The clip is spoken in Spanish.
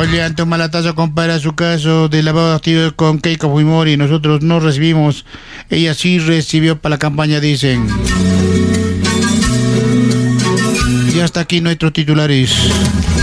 Julián toma la taza, compara su caso de lavado de activos con Keiko Fujimori. Nosotros no recibimos, ella sí recibió para la campaña, dicen. Y hasta aquí nuestros titulares.